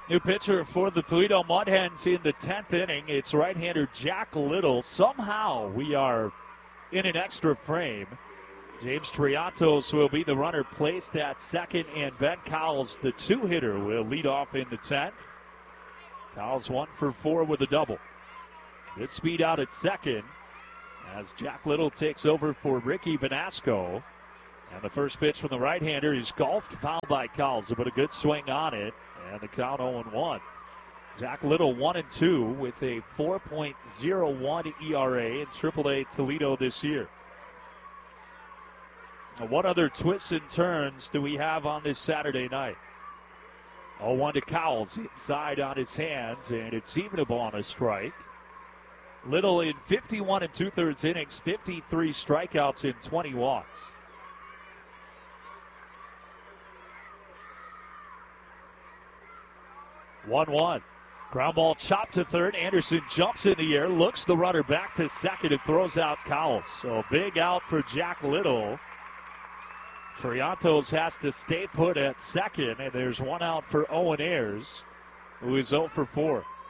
New pitcher for the Toledo Mud Hens in the 10th inning. It's right-hander Jack Little. Somehow we are in an extra frame. James Triatos will be the runner placed at second, and Ben Cowles, the two-hitter, will lead off in the 10th. Cowles 1 for 4 with a double. Good speed out at second as Jack Little takes over for Ricky Vanasco. And the first pitch from the right-hander is golfed, fouled by Cowles, but a good swing on it, and the count 0-1. Jack Little 1-2 with a 4.01 ERA in AAA Toledo this year. Now, what other twists and turns do we have on this Saturday night? 0-1 to Cowles, inside on his hands, and it's evenable on a strike. Little in 51 2/3 innings, 53 strikeouts and 20 walks. One. Ground ball chopped to third. Anderson jumps in the air, looks the runner back to second, and throws out Cowles. So big out for Jack Little. Triatos has to stay put at second, and there's one out for Owen Ayers, who is 0 for 4.